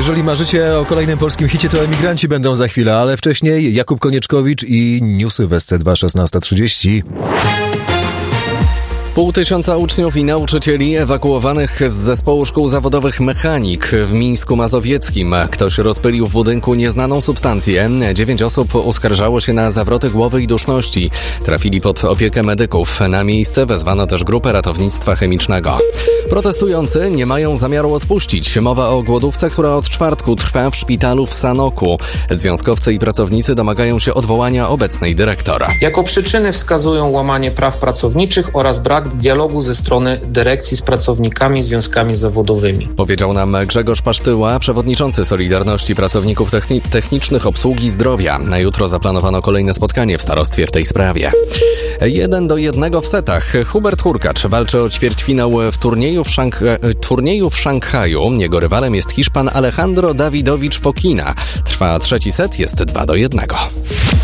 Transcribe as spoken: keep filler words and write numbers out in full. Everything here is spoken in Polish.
Jeżeli marzycie o kolejnym polskim hicie, to Emigranci będą za chwilę, ale wcześniej Jakub Konieczkowicz i newsy w S C dwa szesnasta trzydzieści. Pół tysiąca uczniów i nauczycieli ewakuowanych z zespołu szkół zawodowych Mechanik w Mińsku Mazowieckim. Ktoś rozpylił w budynku nieznaną substancję. Dziewięć osób uskarżało się na zawroty głowy i duszności. Trafili pod opiekę medyków. Na miejsce wezwano też grupę ratownictwa chemicznego. Protestujący nie mają zamiaru odpuścić. Mowa o głodówce, która od czwartku trwa w szpitalu w Sanoku. Związkowcy i pracownicy domagają się odwołania obecnej dyrektora. Jako przyczyny wskazują łamanie praw pracowniczych oraz brak dialogu ze strony dyrekcji z pracownikami, związkami zawodowymi. Powiedział nam Grzegorz Pasztyła, przewodniczący Solidarności Pracowników Techni- Technicznych Obsługi Zdrowia. Na jutro zaplanowano kolejne spotkanie w starostwie w tej sprawie. Jeden do jednego w setach. Hubert Hurkacz walczy o ćwierćfinał w turnieju w, Szank- turnieju w Szanghaju. Jego rywalem jest Hiszpan Alejandro Davidovich Fokina. Trwa trzeci set, jest dwa do jednego.